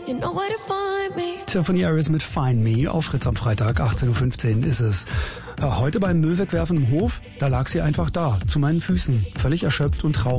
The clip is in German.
Tiffany Harris mit Find Me auf Fritz am Freitag, 18.15 Uhr ist es. Heute beim Müllwegwerfen im Hof, da lag sie einfach da, zu meinen Füßen, völlig erschöpft und traurig.